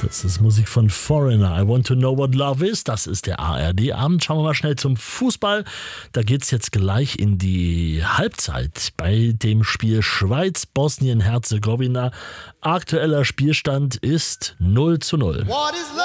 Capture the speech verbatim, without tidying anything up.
Das ist Musik von Foreigner. I want to know what love is. Das ist der A R D-Abend. Schauen wir mal schnell zum Fußball. Da geht es jetzt gleich in die Halbzeit bei dem Spiel Schweiz-Bosnien-Herzegowina. Aktueller Spielstand ist null zu null.